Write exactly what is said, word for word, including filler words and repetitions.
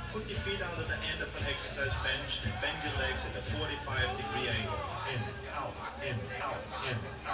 Put your feet out at the end of an exercise bench and bend your legs at a forty-five degree angle. In, out, in, out, in,